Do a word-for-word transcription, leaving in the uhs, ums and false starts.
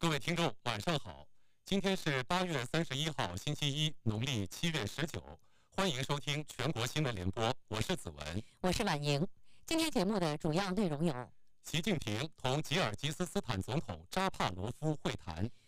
各位听众，晚上好！今天是八月三十一号，星期一，农历七月十九。欢迎收听全国新闻联播，我是子文， 我是婉莹。今天节目的主要内容有： 习近平同吉尔吉斯斯坦总统扎帕罗夫会谈；